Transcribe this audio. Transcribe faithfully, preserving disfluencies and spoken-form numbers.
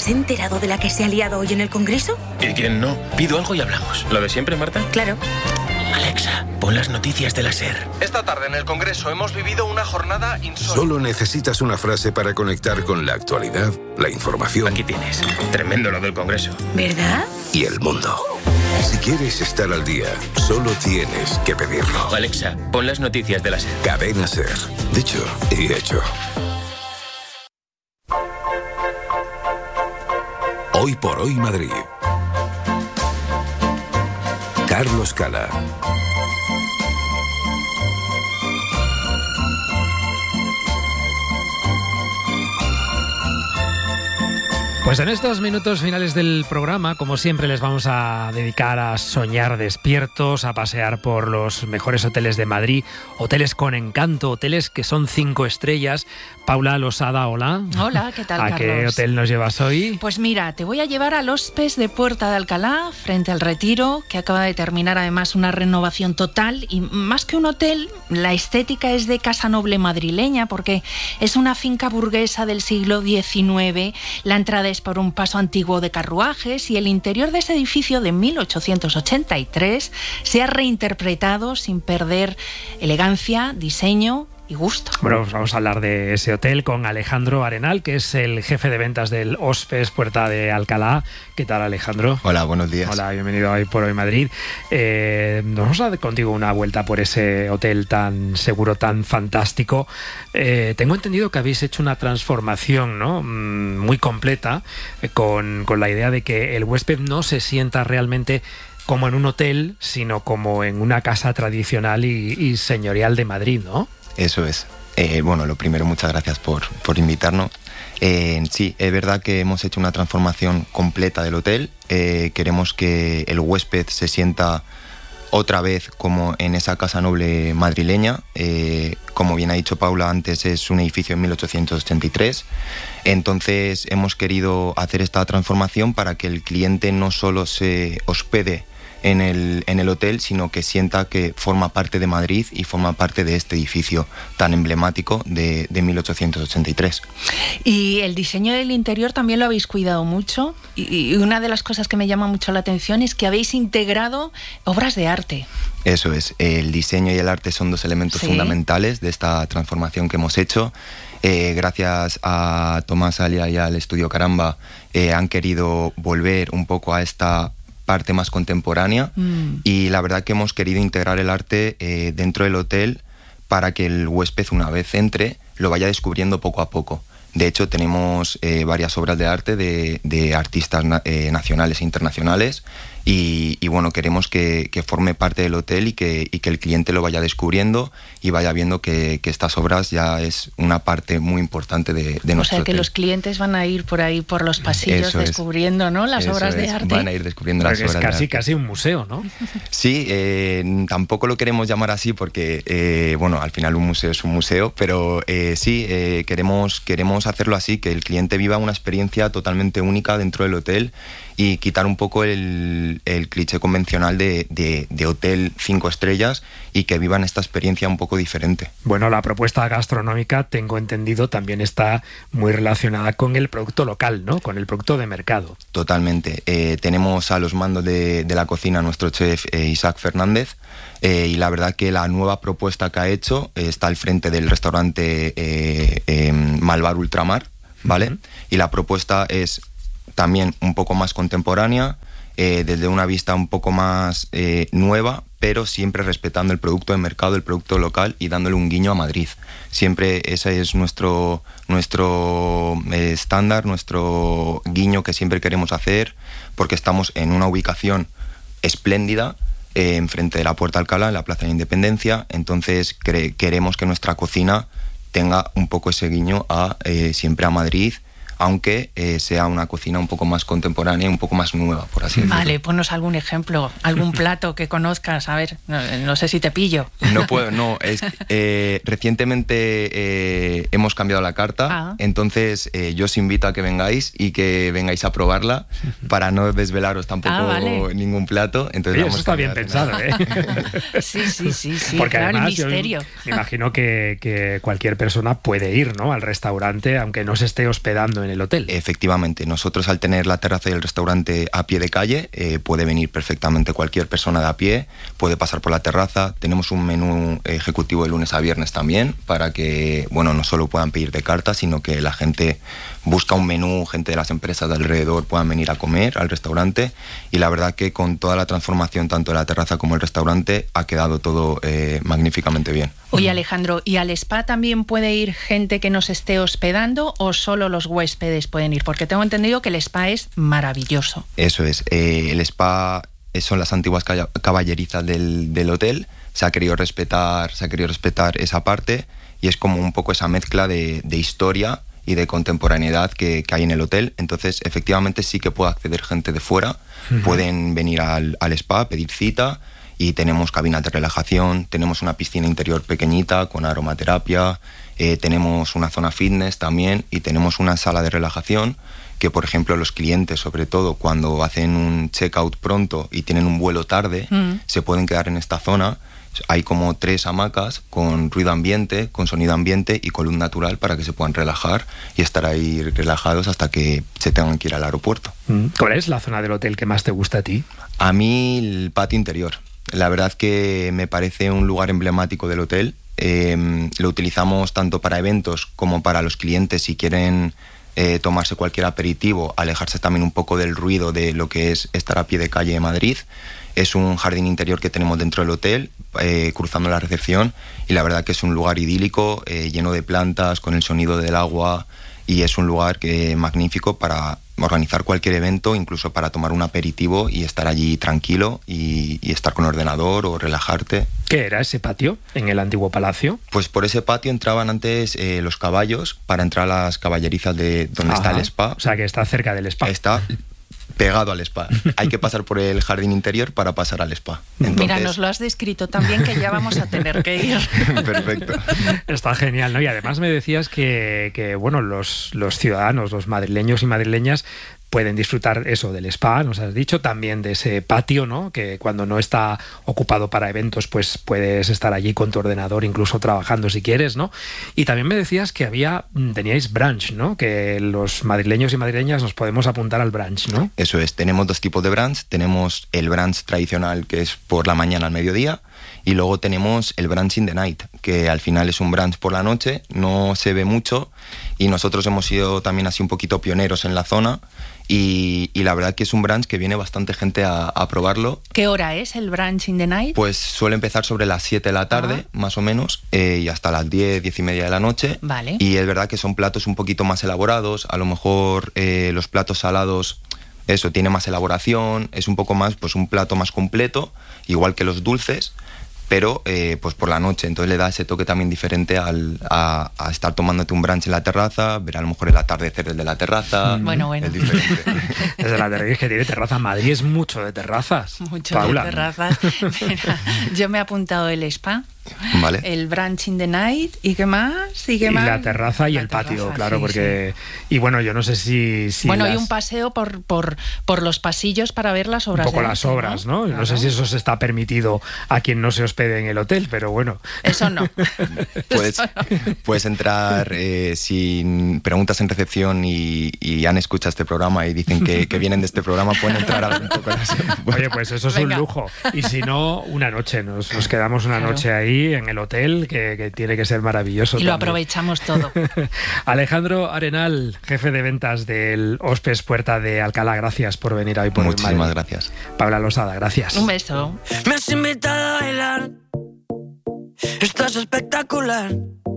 has enterado de la que se ha liado hoy en el Congreso? ¿Y quién no? Pido algo y hablamos. ¿Lo de siempre, Marta? Claro. Alexa, pon las noticias de la SER. Esta tarde en el Congreso hemos vivido una jornada insólita. Solo necesitas una frase para conectar con la actualidad, la información. Aquí tienes. Tremendo lo del Congreso. ¿Verdad? Y el mundo. Si quieres estar al día, solo tienes que pedirlo. Alexa, pon las noticias de la SER. Cadena SER. Dicho y hecho. Hoy por hoy Madrid. Carlos Cala. Pues en estos minutos finales del programa, como siempre, les vamos a dedicar a soñar despiertos, a pasear por los mejores hoteles de Madrid, hoteles con encanto, hoteles que son cinco estrellas. Paula Losada, hola. Hola, ¿qué tal, ¿A Carlos? qué hotel nos llevas hoy? Pues mira, te voy a llevar al Hospes de Puerta de Alcalá, frente al Retiro, que acaba de terminar además una renovación total, y más que un hotel, la estética es de casa noble madrileña, porque es una finca burguesa del siglo diecinueve, la entrada es por un paso antiguo de carruajes y el interior de ese edificio de mil ochocientos ochenta y tres se ha reinterpretado sin perder elegancia, diseño y gusto. Bueno, pues vamos a hablar de ese hotel con Alejandro Arenal, que es el jefe de ventas del Hospes Puerta de Alcalá. ¿Qué tal, Alejandro? Hola, buenos días. Hola, bienvenido a Hoy por Hoy Madrid. Eh, nos vamos a dar contigo una vuelta por ese hotel tan seguro, tan fantástico. Eh, tengo entendido que habéis hecho una transformación, ¿no?, muy completa, eh, con, con la idea de que el huésped no se sienta realmente como en un hotel, sino como en una casa tradicional y, y señorial de Madrid, ¿no? Eso es. Eh, bueno, lo primero, muchas gracias por, por invitarnos. Eh, sí, es verdad que hemos hecho una transformación completa del hotel. Eh, queremos que el huésped se sienta otra vez como en esa casa noble madrileña. Eh, como bien ha dicho Paula antes, es un edificio en mil ochocientos ochenta y tres. Entonces hemos querido hacer esta transformación para que el cliente no solo se hospede en el, en el hotel, sino que sienta que forma parte de Madrid y forma parte de este edificio tan emblemático de, de mil ochocientos ochenta y tres. Y el diseño del interior también lo habéis cuidado mucho, y, y una de las cosas que me llama mucho la atención es que habéis integrado obras de arte. Eso es, el diseño y el arte son dos elementos, ¿sí?, fundamentales de esta transformación que hemos hecho. Eh, gracias a Tomás Alia y al Estudio Caramba eh, han querido volver un poco a esta parte más contemporánea, mm. y la verdad que hemos querido integrar el arte eh, dentro del hotel para que el huésped, una vez entre, lo vaya descubriendo poco a poco. De hecho, tenemos eh, varias obras de arte de, de artistas na- eh, nacionales e internacionales, y, y bueno, queremos que, que forme parte del hotel y que, y que el cliente lo vaya descubriendo y vaya viendo que, que estas obras ya es una parte muy importante de, de nuestro hotel. O sea, que los clientes van a ir por ahí, por los pasillos, Eso descubriendo es, ¿no?, las eso obras es, de arte. Van a ir descubriendo las es obras casi, de arte. casi un museo, ¿no? Sí, eh, tampoco lo queremos llamar así porque, eh, bueno, al final un museo es un museo, pero eh, sí, eh, queremos, queremos hacerlo así, que el cliente viva una experiencia totalmente única dentro del hotel y quitar un poco el, el cliché convencional de, de, de hotel cinco estrellas y que vivan esta experiencia un poco diferente. Bueno, la propuesta gastronómica, tengo entendido, también está muy relacionada con el producto local, ¿no?, con el producto de mercado. Totalmente. Eh, tenemos a los mandos de, de la cocina nuestro chef eh, Isaac Fernández, eh, y la verdad que la nueva propuesta que ha hecho eh, está al frente del restaurante eh, eh, Malvar Ultramar, ¿vale? Uh-huh. Y la propuesta es también un poco más contemporánea, eh, desde una vista un poco más eh, nueva, pero siempre respetando el producto de mercado, el producto local y dándole un guiño a Madrid. Siempre ese es nuestro nuestro eh, estándar, nuestro guiño que siempre queremos hacer, porque estamos en una ubicación espléndida, eh, enfrente de la Puerta Alcalá, en la Plaza de la Independencia. Entonces cre- queremos que nuestra cocina tenga un poco ese guiño a eh, siempre a Madrid, aunque eh, sea una cocina un poco más contemporánea y un poco más nueva, por así decirlo. Vale, ponnos algún ejemplo, algún plato que conozcas, a ver, no, no sé si te pillo. No puedo, no, es eh, recientemente eh, hemos cambiado la carta, ah. entonces eh, yo os invito a que vengáis y que vengáis a probarla para no desvelaros tampoco ah, vale. ningún plato. Entonces, Oye, vamos eso está bien pensado, ¿eh? Sí, sí, sí, sí, porque claro, además, el misterio. Me imagino que, que cualquier persona puede ir, ¿no?, al restaurante, aunque no se esté hospedando en en el hotel. Efectivamente, nosotros al tener la terraza y el restaurante a pie de calle, eh, puede venir perfectamente cualquier persona de a pie, puede pasar por la terraza. Tenemos un menú ejecutivo de lunes a viernes también, para que, bueno, no solo puedan pedir de carta, sino que la gente busca un menú, gente de las empresas de alrededor puedan venir a comer al restaurante, y la verdad que con toda la transformación tanto de la terraza como el restaurante ha quedado todo eh, magníficamente bien. Oye, Alejandro, ¿y al spa también puede ir gente que nos esté hospedando o solo los huéspedes pueden ir? Porque tengo entendido que el spa es maravilloso. Eso es, eh, el spa son las antiguas caballerizas del, del hotel. Se ha querido respetar, se ha querido respetar esa parte, y es como un poco esa mezcla de, de historia y de contemporaneidad que, que hay en el hotel. Entonces, efectivamente, sí que puede acceder gente de fuera. Uh-huh. Pueden venir al, al spa, pedir cita, y tenemos cabinas de relajación, tenemos una piscina interior pequeñita con aromaterapia, eh, tenemos una zona fitness también, y tenemos una sala de relajación que, por ejemplo, los clientes, sobre todo cuando hacen un check-out pronto y tienen un vuelo tarde, uh-huh. se pueden quedar en esta zona. Hay como tres hamacas con ruido ambiente, con sonido ambiente y con luz natural, para que se puedan relajar y estar ahí relajados hasta que se tengan que ir al aeropuerto. ¿Cuál es la zona del hotel que más te gusta a ti? A mí el patio interior. La verdad que me parece un lugar emblemático del hotel. Eh, lo utilizamos tanto para eventos como para los clientes si quieren eh, tomarse cualquier aperitivo, alejarse también un poco del ruido de lo que es estar a pie de calle de Madrid. Es un jardín interior que tenemos dentro del hotel, eh, cruzando la recepción, y la verdad que es un lugar idílico, eh, lleno de plantas, con el sonido del agua, y es un lugar que, magnífico para organizar cualquier evento, incluso para tomar un aperitivo y estar allí tranquilo y, y estar con ordenador o relajarte. ¿Qué era ese patio en el antiguo palacio? Pues por ese patio entraban antes eh, los caballos para entrar a las caballerizas de donde Ajá. está el spa. O sea, que está cerca del spa. Está pegado al spa. Hay que pasar por el jardín interior para pasar al spa. Entonces... Mira, nos lo has descrito también, que ya vamos a tener que ir. Perfecto. Está genial, ¿no? Y además me decías que, que bueno, los, los ciudadanos, los madrileños y madrileñas pueden disfrutar eso del spa, nos has dicho, también de ese patio, ¿no? Que cuando no está ocupado para eventos, pues puedes estar allí con tu ordenador, incluso trabajando si quieres, ¿no? Y también me decías que había, teníais brunch, ¿no? Que los madrileños y madrileñas nos podemos apuntar al brunch, ¿no? Eso es, tenemos dos tipos de brunch. Tenemos el brunch tradicional, que es por la mañana al mediodía, y luego tenemos el brunch in the night, que al final es un brunch por la noche, no se ve mucho, y nosotros hemos sido también así un poquito pioneros en la zona. Y, y la verdad que es un brunch que viene bastante gente a, a probarlo. ¿Qué hora es el brunch in the night? Pues suele empezar sobre las siete de la tarde, ah. más o menos, eh, y hasta las diez, diez y media de la noche. Vale. Y es verdad que son platos un poquito más elaborados. A lo mejor eh, los platos salados, eso, tiene más elaboración, es un poco más, pues un plato más completo, igual que los dulces, pero eh, pues por la noche, entonces le da ese toque también diferente al, a, a estar tomándote un brunch en la terraza, ver a lo mejor el atardecer desde la terraza. Bueno, bueno. Es diferente. Desde la terraza, es que tiene terraza. Madrid es mucho de terrazas. Mucho Paula. de terrazas. Mira, yo me he apuntado el spa, vale. el brunch in the night, ¿y qué más? ¿Y qué y más? la terraza y la el terraza, patio, claro, sí, porque... Sí. Y bueno, yo no sé si... si bueno, las... hay un paseo por, por, por los pasillos para ver las obras. Un poco de las arte, obras, ¿no? ¿no? Claro. No sé si eso se está permitido a quien no se hospede en el hotel, pero bueno. Eso no. Puedes, eso no. puedes entrar eh, sin preguntas en recepción y, y han escuchado este programa y dicen que, que vienen de este programa, pueden entrar a ver un poco las... Oye, pues eso es Venga. un lujo. Y si no, una noche. Nos, nos quedamos una Claro. noche ahí en el hotel, que, que tiene que ser maravilloso. Y lo también. aprovechamos todo. Alejandro Arenal, jefe de ventas del Hospes Puerta de Alcalá, gracias por venir hoy por Muchísimas Madrid. gracias. Paula Losada, gracias. Un beso. Me has invitado a bailar, estás espectacular.